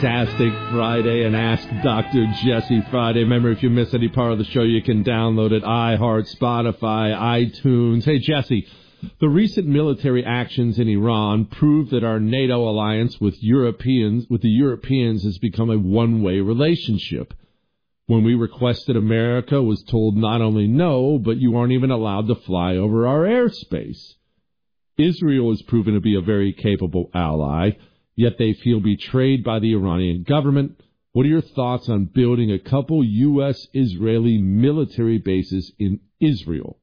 Fantastic Friday and Ask Dr. Jesse Friday. Remember, if you miss any part of the show, you can download it, iHeart, Spotify, iTunes. Hey, Jesse, the recent military actions in Iran prove that our NATO alliance with the Europeans has become a one-way relationship. When we requested America was told not only no, but you aren't even allowed to fly over our airspace. Israel has proven to be a very capable ally, yet they feel betrayed by the Iranian government. What are your thoughts on building a couple U.S.-Israeli military bases in Israel?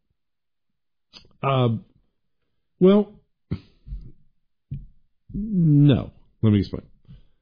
Well, no. Let me explain.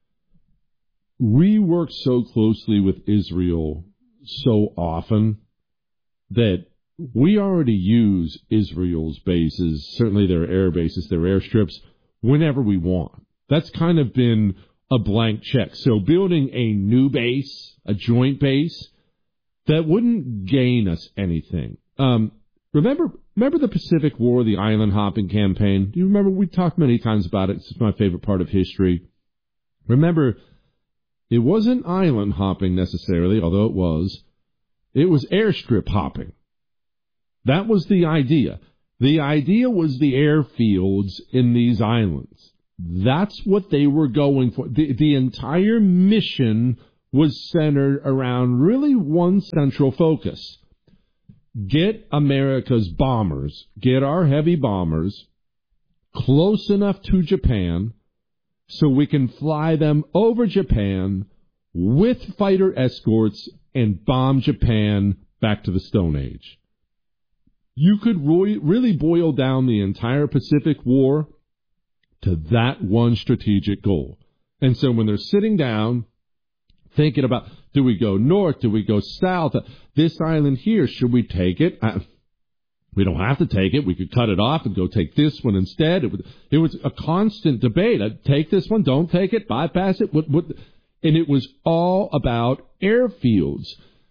We work so closely with Israel so often that we already use Israel's bases, certainly their air bases, their airstrips, whenever we want. That's kind of been a blank check. So building a new base, a joint base, that wouldn't gain us anything. Remember the Pacific War, the island hopping campaign? Do you remember? We talked many times about it. It's my favorite part of history. Remember, it wasn't island hopping necessarily, although it was. It was airstrip hopping. That was the idea. The idea was the airfields in these islands. That's what they were going for. The entire mission was centered around really one central focus. Get America's bombers, get our heavy bombers close enough to Japan so we can fly them over Japan with fighter escorts and bomb Japan back to the Stone Age. You could really boil down the entire Pacific War to that one strategic goal. And so when they're sitting down, thinking about, do we go north? Do we go south? This island here, should we take it? We don't have to take it. We could cut it off and go take this one instead. It was a constant debate. Take this one, don't take it, bypass it. And it was all about airfields.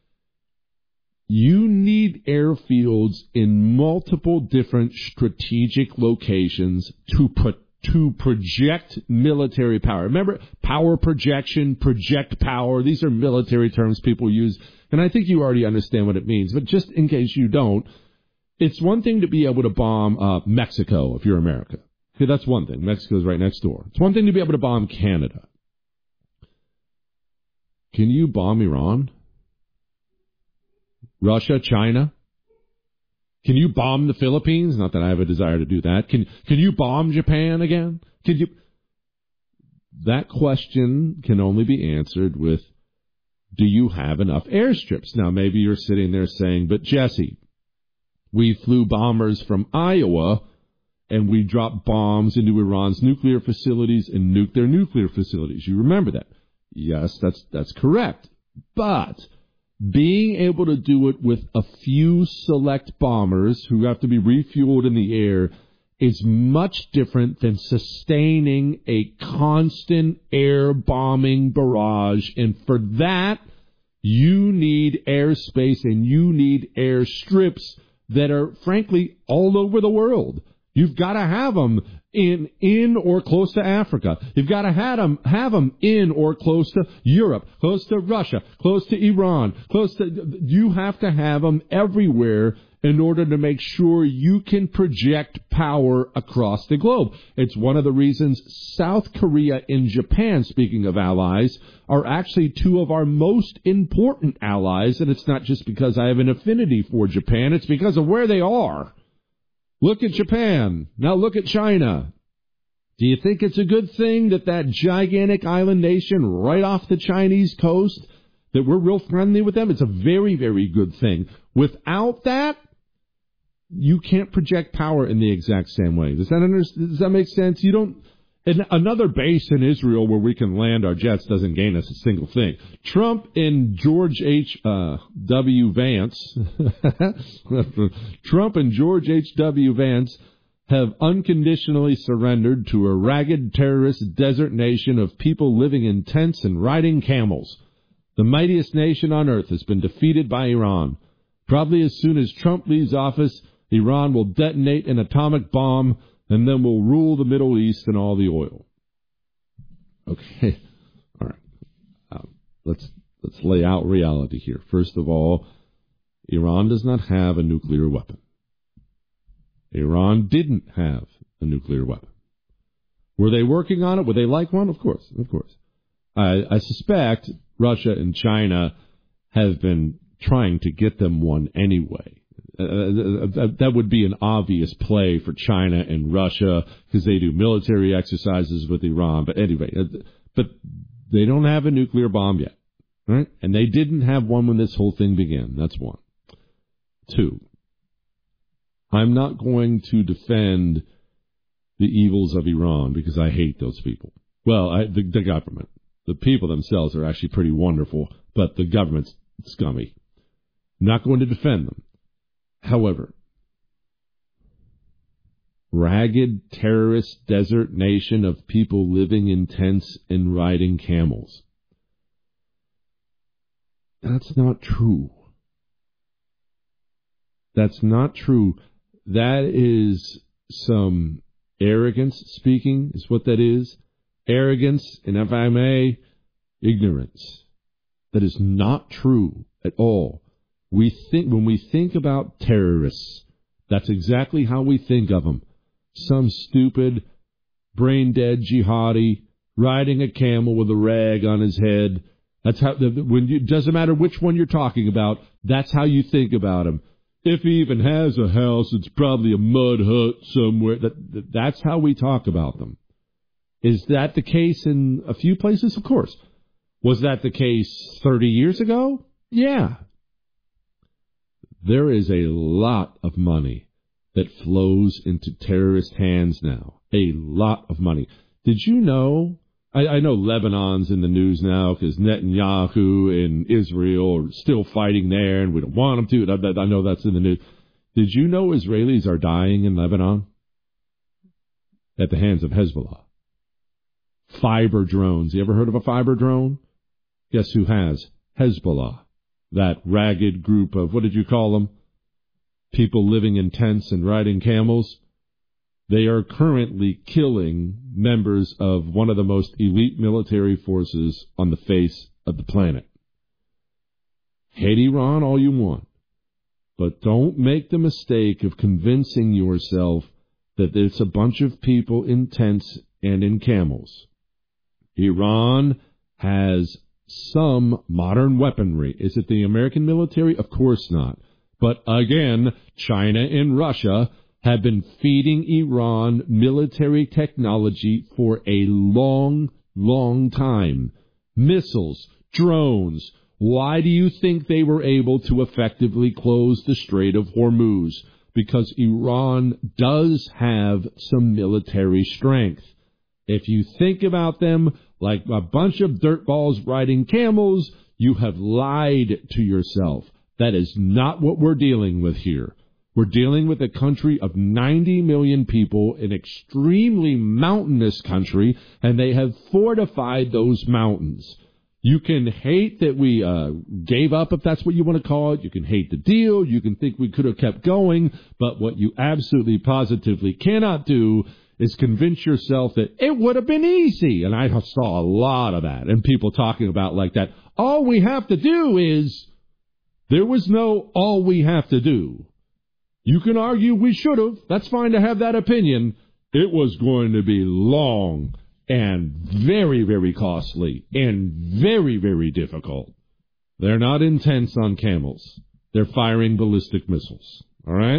You need airfields in multiple different strategic locations to project military power. Remember, power projection, project power. These are military terms people use, and I think you already understand what it means. But just in case you don't, it's one thing to be able to bomb Mexico if you're America. Okay, that's one thing. Mexico's right next door. It's one thing to be able to bomb Canada. Can you bomb Iran? Russia, China? Can you bomb the Philippines? Not that I have a desire to do that. Can you bomb Japan again? That question can only be answered with, do you have enough airstrips? Now, maybe you're sitting there saying, but Jesse, we flew bombers from Iowa and we dropped bombs into Iran's nuclear facilities and nuked their nuclear facilities. You remember that? Yes, that's correct. But being able to do it with a few select bombers who have to be refueled in the air is much different than sustaining a constant air bombing barrage. And for that, you need airspace and you need airstrips that are, frankly, all over the world. You've got to have them in or close to Africa. You've got to have them in or close to Europe, close to Russia, close to Iran, you have to have them everywhere in order to make sure you can project power across the globe. It's one of the reasons South Korea and Japan, speaking of allies, are actually two of our most important allies, and it's not just because I have an affinity for Japan, it's because of where they are. Look at Japan. Now look at China. Do you think it's a good thing that gigantic island nation right off the Chinese coast, that we're real friendly with them? It's a very, very good thing. Without that, you can't project power in the exact same way. Does that make sense? You don't. Another base in Israel where we can land our jets doesn't gain us a single thing. Trump and George H.W. Vance have unconditionally surrendered to a ragged terrorist desert nation of people living in tents and riding camels. The mightiest nation on earth has been defeated by Iran. Probably as soon as Trump leaves office, Iran will detonate an atomic bomb and then we'll rule the Middle East and all the oil. Okay. All right. let's lay out reality here. First of all, Iran does not have a nuclear weapon. Iran didn't have a nuclear weapon. Were they working on it? Would they like one? Of course. I suspect Russia and China have been trying to get them one anyway. That would be an obvious play for China and Russia because they do military exercises with Iran. But anyway, but they don't have a nuclear bomb yet, right? And they didn't have one when this whole thing began. That's one. Two, I'm not going to defend the evils of Iran because I hate those people. Well, the government. The people themselves are actually pretty wonderful, but the government's scummy. Not going to defend them. However, ragged terrorist desert nation of people living in tents and riding camels. That's not true. That's not true. That is some arrogance speaking, is what that is. Arrogance, and if I may, ignorance. That is not true at all. When we think about terrorists, that's exactly how we think of them. Some stupid, brain-dead jihadi riding a camel with a rag on his head. That's how. Doesn't matter which one you're talking about. That's how you think about him. If he even has a house, it's probably a mud hut somewhere. That's how we talk about them. Is that the case in a few places? Of course. Was that the case 30 years ago? Yeah. There is a lot of money that flows into terrorist hands now. A lot of money. Did you know? I know Lebanon's in the news now because Netanyahu and Israel are still fighting there, and we don't want them to. I know that's in the news. Did you know Israelis are dying in Lebanon at the hands of Hezbollah? Fiber drones. You ever heard of a fiber drone? Guess who has? Hezbollah. That ragged group of, what did you call them? People living in tents and riding camels. They are currently killing members of one of the most elite military forces on the face of the planet. Hate Iran all you want, but don't make the mistake of convincing yourself that it's a bunch of people in tents and in camels. Iran has some modern weaponry. Is it the American military? Of course not. But again, China and Russia have been feeding Iran military technology for a long, long time. Missiles, drones. Why do you think they were able to effectively close the Strait of Hormuz? Because Iran does have some military strength. If you think about them like a bunch of dirtballs riding camels, you have lied to yourself. That is not what we're dealing with here. We're dealing with a country of 90 million people, an extremely mountainous country, and they have fortified those mountains. You can hate that we gave up, if that's what you want to call it. You can hate the deal. You can think we could have kept going. But what you absolutely positively cannot do is convince yourself that it would have been easy. And I saw a lot of that, and people talking about like that. All we have to do is, there was no all we have to do. You can argue we should have. That's fine to have that opinion. It was going to be long and very, very costly and very, very difficult. They're not intense on camels. They're firing ballistic missiles. All right?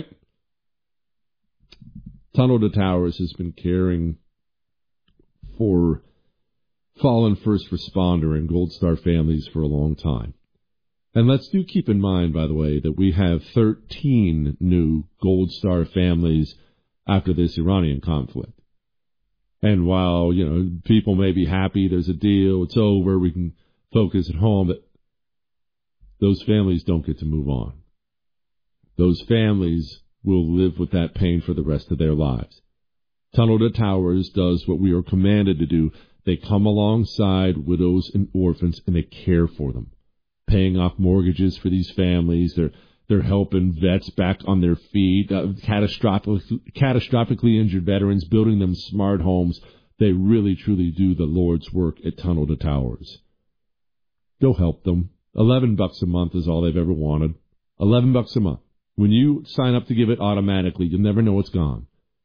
Tunnel to Towers has been caring for fallen first responder and Gold Star families for a long time. And let's do keep in mind, by the way, that we have 13 new Gold Star families after this Iranian conflict. And while, people may be happy, there's a deal, it's over, we can focus at home, but those families don't get to move on. Those families will live with that pain for the rest of their lives. Tunnel to Towers does what we are commanded to do. They come alongside widows and orphans, and they care for them. Paying off mortgages for these families. They're helping vets back on their feet, catastrophically injured veterans, building them smart homes. They really, truly do the Lord's work at Tunnel to Towers. Go help them. $11 a month is all they've ever wanted. $11 a month. When you sign up to give it automatically, you'll never know it's gone.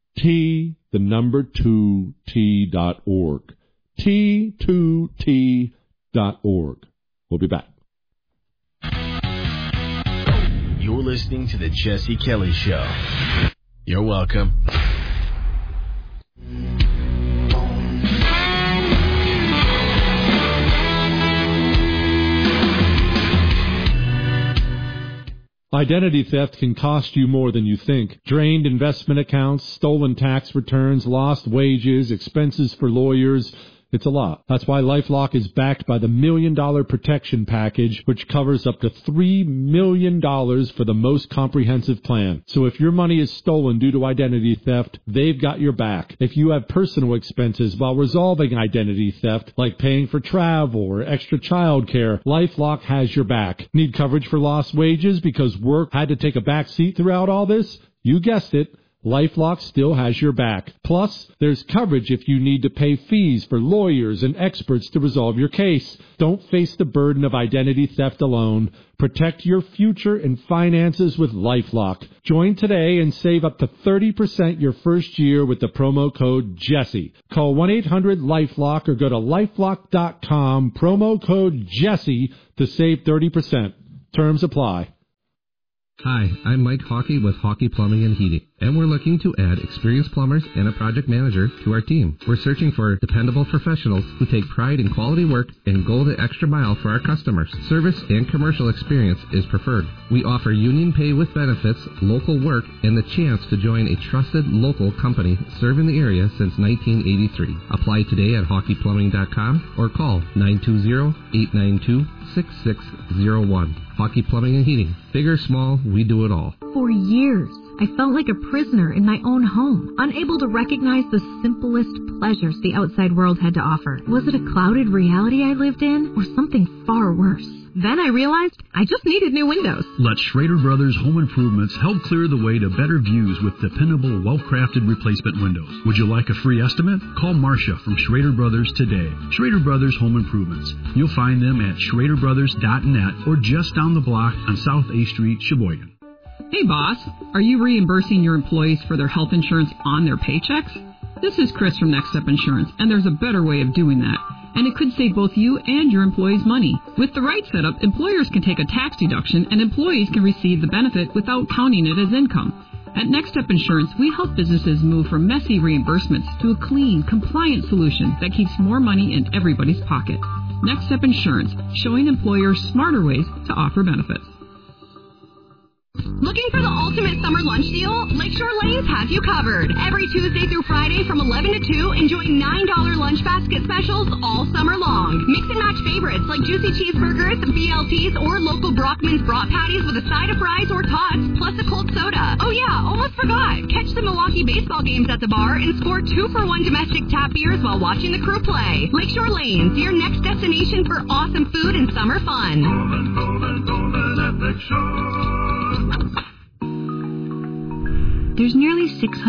T2T.org. T2T.org. We'll be back. You're listening to The Jesse Kelly Show. You're welcome. Identity theft can cost you more than you think. Drained investment accounts, stolen tax returns, lost wages, expenses for lawyers. It's a lot. That's why LifeLock is backed by the $1 Million Protection Package, which covers up to $3 million for the most comprehensive plan. So if your money is stolen due to identity theft, they've got your back. If you have personal expenses while resolving identity theft, like paying for travel or extra child care, LifeLock has your back. Need coverage for lost wages because work had to take a back seat throughout all this? You guessed it. LifeLock still has your back. Plus, there's coverage if you need to pay fees for lawyers and experts to resolve your case. Don't face the burden of identity theft alone. Protect your future and finances with LifeLock. Join today and save up to 30% your first year with the promo code Jesse. Call 1-800-LifeLock or go to LifeLock.com, promo code Jesse to save 30%. Terms apply. Hi, I'm Mike Hockey with Hockey Plumbing and Heating, and we're looking to add experienced plumbers and a project manager to our team. We're searching for dependable professionals who take pride in quality work and go the extra mile for our customers. Service and commercial experience is preferred. We offer union pay with benefits, local work, and the chance to join a trusted local company serving the area since 1983. Apply today at hockeyplumbing.com or call 920-892-6601. Hockey Plumbing and Heating. Big or small, we do it all. For years, I felt like a prisoner in my own home, unable to recognize the simplest pleasures the outside world had to offer. Was it a clouded reality I lived in, or something far worse? Then I realized I just needed new windows. Let Schrader Brothers Home Improvements help clear the way to better views with dependable, well-crafted replacement windows. Would you like a free estimate? Call Marcia from Schrader Brothers today. Schrader Brothers Home Improvements. You'll find them at schraderbrothers.net or just down the block on South A Street, Sheboygan. Hey boss, are you reimbursing your employees for their health insurance on their paychecks? This is Chris from Next Step Insurance, and there's a better way of doing that. And it could save both you and your employees money. With the right setup, employers can take a tax deduction and employees can receive the benefit without counting it as income. At Next Step Insurance, we help businesses move from messy reimbursements to a clean, compliant solution that keeps more money in everybody's pocket. Next Step Insurance, showing employers smarter ways to offer benefits. Looking for the ultimate summer lunch deal? Lakeshore Lanes has you covered. Every Tuesday through Friday from 11 to 2, enjoy $9 lunch basket specials all summer long. Mix and match favorites like juicy cheeseburgers, BLTs, or local Brockman's brat patties with a side of fries or tots, plus a cold soda. Oh yeah, almost forgot. Catch the Milwaukee baseball games at the bar and score 2-for-1 domestic tap beers while watching the crew play. Lakeshore Lanes, your next destination for awesome food and summer fun. Golden at Lakeshore. There's nearly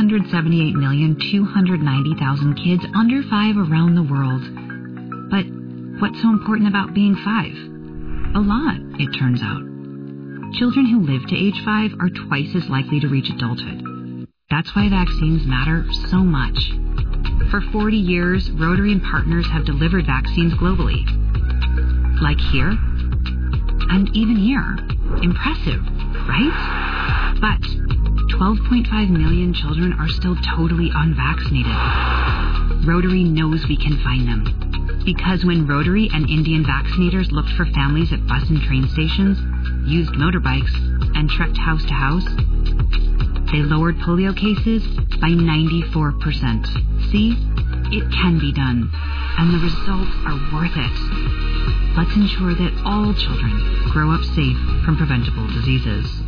678,290,000 kids under 5 around the world. But what's so important about being 5? A lot, it turns out. Children who live to age 5 are twice as likely to reach adulthood. That's why vaccines matter so much. For 40 years, Rotary and partners have delivered vaccines globally. Like here, and even here. Impressive, right? But 12.5 million children are still totally unvaccinated. Rotary knows we can find them. Because when Rotary and Indian vaccinators looked for families at bus and train stations, used motorbikes, and trekked house to house, they lowered polio cases by 94%. See? It can be done. And the results are worth it. Let's ensure that all children grow up safe from preventable diseases.